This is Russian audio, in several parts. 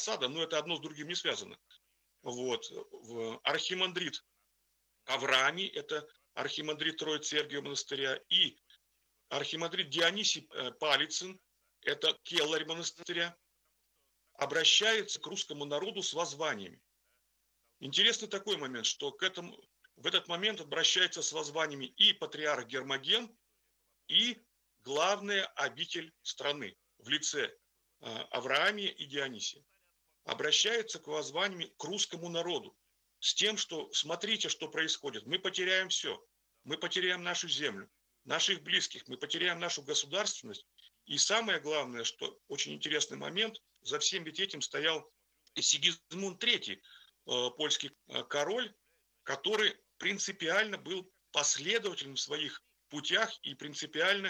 осада, но это одно с другим не связано. Вот. Архимандрит Авраамий, это архимандрит Троицы-Сергиева монастыря, и архимандрит Дионисий Палицын, это келарь монастыря, обращается к русскому народу с воззваниями. Интересный такой момент, что в этот момент обращается с воззваниями и патриарх Гермоген, и главная обитель страны в лице Авраамия и Дионисия. Обращается к воззваниями к русскому народу с тем, что смотрите, что происходит. Мы потеряем все. Мы потеряем нашу землю, наших близких, мы потеряем нашу государственность. И самое главное, что очень интересный момент, за всем ведь этим стоял Сигизмунд III, польский король, который принципиально был последовательным в своих путях и принципиально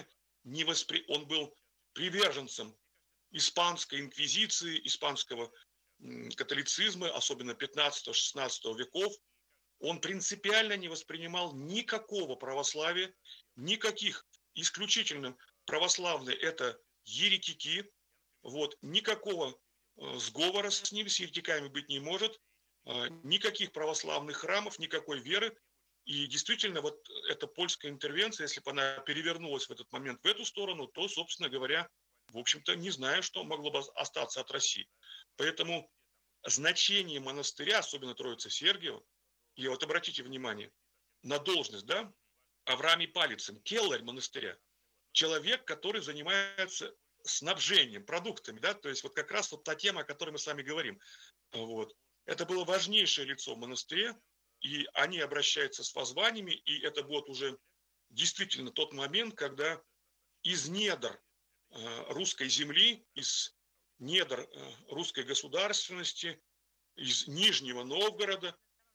он был приверженцем испанской инквизиции, испанского католицизма, особенно 15-16 веков. Он принципиально не воспринимал никакого православия, никаких, исключительно православные это еретики, вот, никакого сговора с ними, с еретиками быть не может, никаких православных храмов, никакой веры. И действительно, вот эта польская интервенция, если бы она перевернулась в этот момент в эту сторону, то, собственно говоря, в общем-то, не знаю, что могло бы остаться от России. Поэтому значение монастыря, особенно Троицы Сергиева, и вот обратите внимание на должность, да, Авраамий Палицын, келарь монастыря, человек, который занимается снабжением, продуктами, да, то есть вот как раз вот та тема, о которой мы с вами говорим. Вот. Это было важнейшее лицо в монастыре, и они обращаются с воззваниями, и это вот уже действительно тот момент, когда из недр русской земли, из недр русской государственности, из Нижнего Новгорода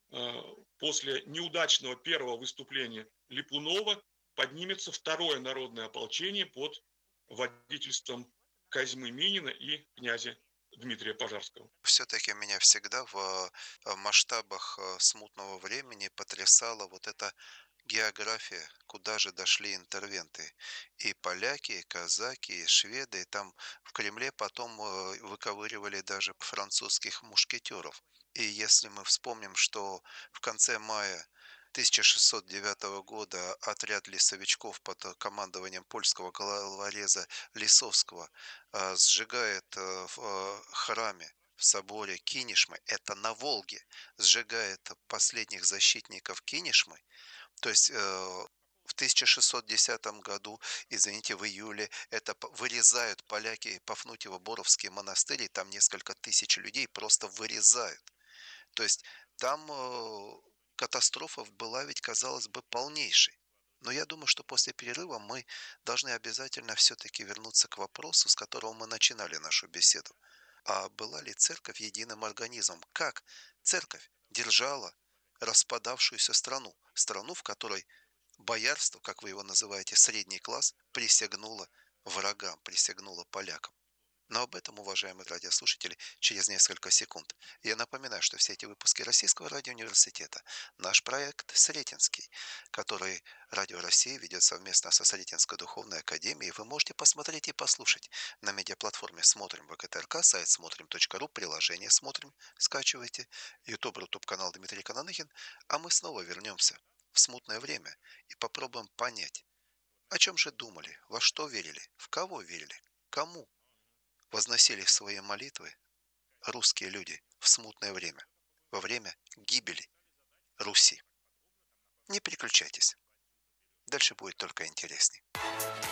после неудачного первого выступления Липунова поднимется второе народное ополчение под водительством Козьмы Минина и князя Дмитрия Пожарского. Все-таки меня всегда в масштабах смутного времени потрясала вот эта география, куда же дошли интервенты. И поляки, и казаки, и шведы, и там в Кремле потом выковыривали даже французских мушкетеров. И если мы вспомним, что в конце мая 1609 года отряд лесовичков под командованием польского головореза Лисовского сжигает в храме в соборе Кинешмы, это на Волге, сжигает последних защитников Кинешмы, то есть в 1610 году, извините, в июле, это вырезают поляки Пафнутьево-Боровские монастыри, там несколько тысяч людей просто вырезают. То есть там катастрофа была ведь, казалось бы, полнейшей. Но я думаю, что после перерыва мы должны обязательно все-таки вернуться к вопросу, с которого мы начинали нашу беседу. А была ли церковь единым организмом? Как церковь держала распадавшуюся страну? Страну, в которой боярство, как вы его называете, средний класс, присягнуло врагам, присягнуло полякам. Но об этом, уважаемые радиослушатели, через несколько секунд. Я напоминаю, что все эти выпуски Российского радиоуниверситета, наш проект «Сретенский», который Радио России ведет совместно со Сретенской духовной академией, вы можете посмотреть и послушать на медиаплатформе «Смотрим» ВКТРК, сайт смотрим.ру, приложение «Смотрим», скачивайте, YouTube канал Дмитрий Кананыхин, а мы снова вернемся в смутное время и попробуем понять, о чем же думали, во что верили, в кого верили, кому возносили свои молитвы русские люди в смутное время, во время гибели Руси. Не переключайтесь, дальше будет только интересней.